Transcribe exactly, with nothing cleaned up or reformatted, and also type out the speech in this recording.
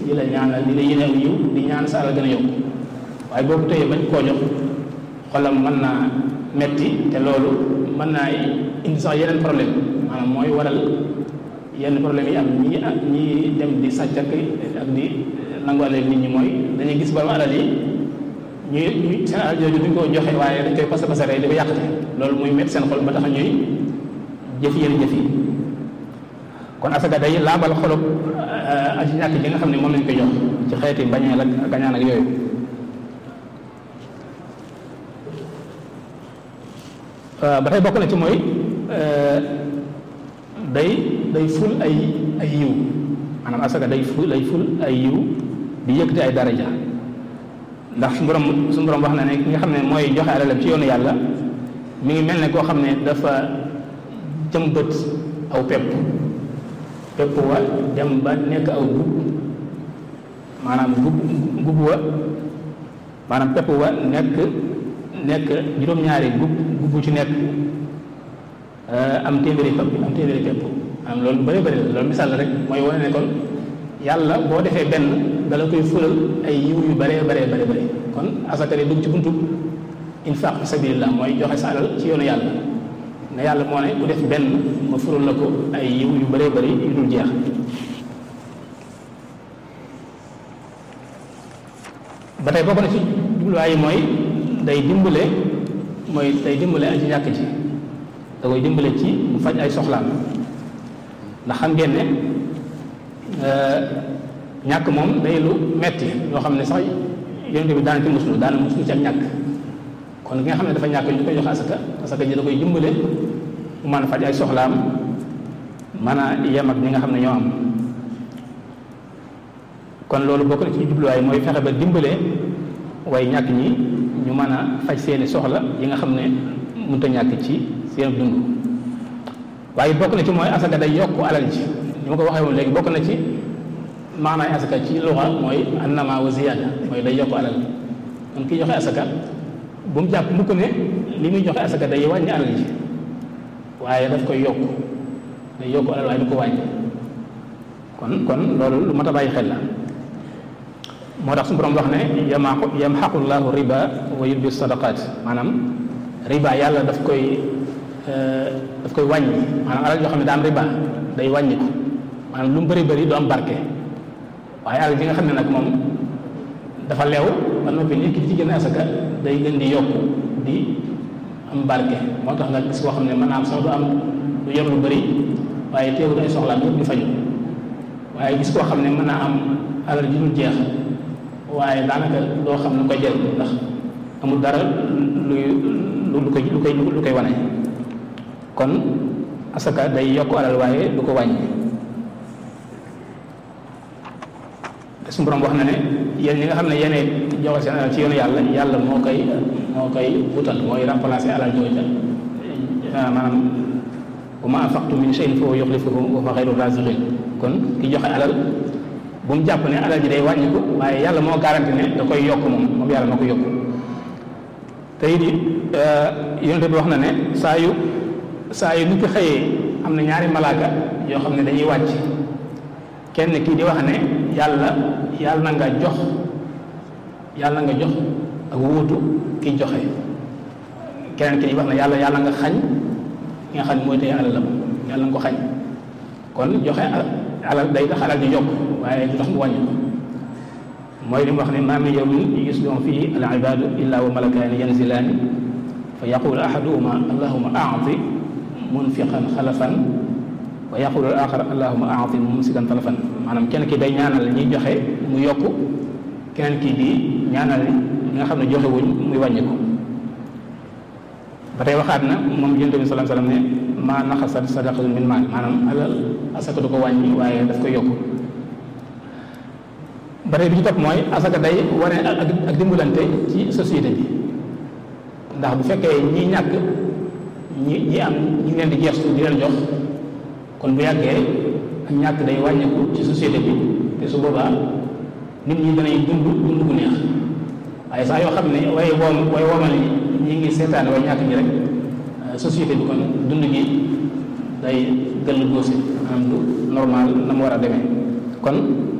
di la ñaanal di la yéene aw yiw di ñaan sa alal gën a yokk waaye boobu tëyee bañ koo jox xolam mën naa metti te loolu mën naa indi sax yeneen problème maanaam mooy waral yenn problème yi am ñi ak ñi dem di sàcc ak ak di nanguwaale nit ñi mooy dañuy gis borom alal yi ñuy ñuy seen alal jooju duñ ko joxe waaye dañ koy pasa pasare di ko yàqte loolu muy metti seen xol ba tax ñuy jëf yenn jëf yi kon asaka day laabal xolub aji ñàkk ji nga xam ne moom lañ koy jox ci xeeti bañeel ak gañaan ak yooyu ba tey bokk na ci mooy day day ful ay ay yiw maanaam asaka day ful day ful ay yiw di yëkkati ay daraja ndax su borom su borom wax na ne ki nga xam ne mooy joxe alalam ci yoonu yàlla mi ngi mel ne koo xam ne dafa jëmbët aw pepp pepp wa dem ba nekk aw gub maanaam gub gub wa maanaam pepp wa nekk nekk juróom-ñaari gub gub ci nekk am téeméeri pepp am téeméeri pepp am loolu bëri bëri loolu misaal la rek mooy wane ne kon yàlla boo defee benn dala koy fulal ay yiw yu bëree bëree bëri bëri kon asaka de dugg ci buntu infaq fi sabilillah mooy joxe sa alal ci yoonu yàlla ne yàlla moo ne bu def benn ma fulal la ko ay yiw yu bëree bëri yu dul jeex ba tey bokk na ci jubluwaay yi mooy day dimbale mooy day dimbale aji ñàkk ci da koy dimbale ci mu faj ay soxlaam ndax xam ngeen ne ñàkk moom day lu metti yoo xam ne sax yonent bi daana ci muslu daana muslu ci ak ñàkk kon ki nga xam ne dafa ñàkk ñu koy jox asaka asaka ji da koy dimbale mu mën a faj ay soxlaam mën a yem ak ñi nga xam ne ñoo am kon loolu bokk na ci jubluwaay mooy fexe ba dimbale way ñàkk ñi ñu mën a faj seeni soxla yi nga xam ne mënut a ñàkk ci seen dund waaye bokk na ci mooy asaka day yokk alal ji ni ma ko waxee woon léegi bokk na ci maanaay asaka ci luxa mooy annama wa ziyaada mooy day yokk alal kon kii joxe asaka bu mu jàpp mukk ne li muy joxe asaka day wàññi alal ji waaye daf koy yokk day yokk alal waaye du ko wàññi kon kon loolu lu mat a bàyyi xel la moo tax suñu borom wax ne yamaqu yamxaqu llahu riba wa yurbi sadaqat maanaam riba yàlla daf koy daf koy wàññi maanaam alal yoo xam ne daa am riba day wàññi ko maanaam lu mu bëri bëri du am barke waaye alal ji nga xam ne nag moom dafa leew ba noppi nit ki ci gën a asaka day gën di yokk di am barke moo tax nga gis koo xam ne mën naa am sax du am du yor lu bëri waaye teewul ay soxlaam yëpp di faju waaye gis koo xam ne mën naa am alal ji dul jeex waaye daanaka doo xam lu koy jëriñ ndax amul dara luy lu koy lu koy lu koy wane kon asaka day yokk alal waaye du ko wàññi te suñu borom wax na ne yéen ñi nga xam ne yéenay joxe seen alal ci yoonu yàlla yàlla moo koy moo koy wutal mooy remplacer alal jooja maanaam wa ma anfaqtum min shay'in fa huwa yukhlifuhu wa huwa khayru raziqin kon ki joxe alal bu mu jàpp ne alal ji day wàññiku waaye yàlla moo garanti ne da koy yokk moom moom yàlla moo ko yokk te it yonent bi wax na ne saa yu saa yu nit ki xëyee am na ñaari malaaka yoo xam ne dañuy wàcc kenn kii di wax ne yàlla yàlla na nga jox yàlla na nga jox ak wuutu kiy joxe keneen ki di wax ne yàlla yàlla nga xañ ki nga xam ne mooy tey alalam yàlla nga ko xañ kon joxe alal day tax alal di yokk waaye du tax mu wàññi ko mooy li mu wax ne maa min yawmin yusbihu fihi al ibadu illa wa malakaani yanzilaani fa yaqulu ahaduhuma allahuma aati munfiqan xalafan wa yaqulu al axar allahuma aati mumsikan talafan maanaam kenn ki day ñaanal ñiy joxe mu yokk keneen kii di ñaanal ñi nga xam ne joxe wuñ muy wàññi ko ba tey waxaat na moom Yonent bi sallallahu alayhi wa sallam ne maa naqasat sadaqatun min maal maanaam alal asaka du ko wàññi waaye daf koy yokk ba tey bi ci topp mooy asaka day wane ak ak dimbalante ci société bi ndax bu fekkee ñi ñàkk ñi ñi am ñi leen di gestu di leen jox kon bu yàggee ak ñàkk day wàññiku ci société bi te su boobaa nit ñi danañ dund dund bu neex waaye saa yoo xam ne way woom way woomal ñi ngi seetaan way ñàkk ñi rek société bi kon dund gi day gën a góose maanaam du normal na mu war a demee kon